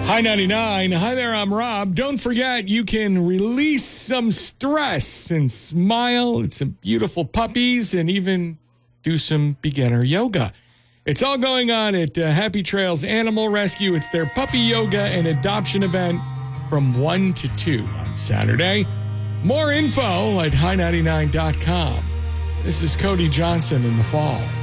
Hi 99. Hi there, I'm Rob. Don't forget, you can release some stress and smile at some beautiful puppies and even do some beginner yoga. It's all going on at Happy Trails Animal Rescue. It's their puppy yoga and adoption event from 1 to 2 on Saturday. More info at hi99.com. This is Cody Johnson in the fall.